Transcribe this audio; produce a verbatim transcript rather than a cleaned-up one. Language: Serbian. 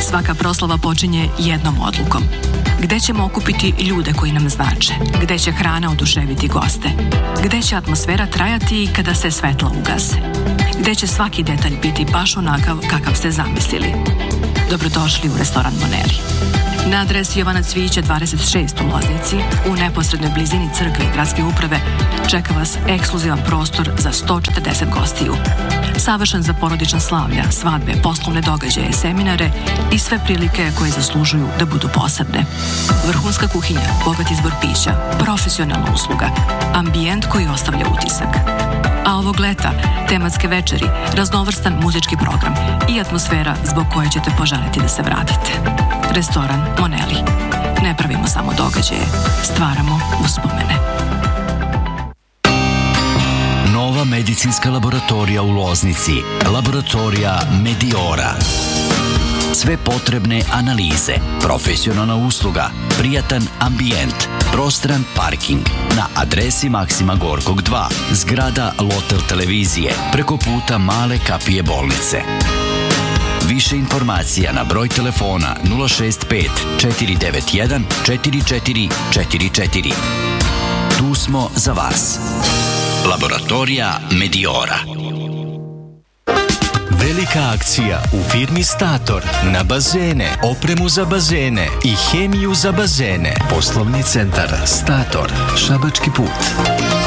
Svaka proslava počinje jednom odlukom. Gde ćemo okupiti ljude koji nam znače? Gde će hrana oduševiti goste? Gde će atmosfera trajati kada se svetla ugase? Gde će svaki detalj biti baš onakav kakav ste zamislili? Dobrodošli u restoran Moneli. Na adresi Jovana Cvijića dvadeset šest u Loznici, u neposrednoj blizini crkve i gradske uprave, čeka vas ekskluzivan prostor za sto četrdeset gostiju. Savršen za porodična slavlja, svadbe, poslovne događaje, seminare i sve prilike koje zaslužuju da budu posebne. Vrhunska kuhinja, bogat izbor pića, profesionalna usluga, ambijent koji ostavlja utisak. A ovog leta, tematske večeri, raznovrstan muzički program i atmosfera zbog koje ćete poželiti da se vratite. Restoran Moneli. Ne pravimo samo događaje, stvaramo uspomene. Nova medicinska laboratorija u Loznici. Laboratorija Mediora. Sve potrebne analize, profesionalna usluga, prijatan ambijent, prostran parking. Na adresi Maksima Gorkog dva, zgrada Lotel televizije, preko puta Male kapije bolnice. Više informacija na broj telefona nula šest pet četiri devet jedan četiri četiri četiri četiri. Tu smo za vas. Laboratorija Mediora. Velika akcija u firmi Stator na bazene, opremu za bazene i hemiju za bazene. Poslovni centar Stator, Šabački put.